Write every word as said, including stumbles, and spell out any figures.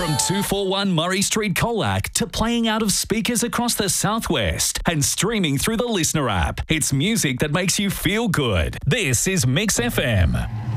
From two forty-one Murray Street, Colac to playing out of speakers across the southwest and streaming through the Listener app. It's music that makes you feel good. This is Mix F M.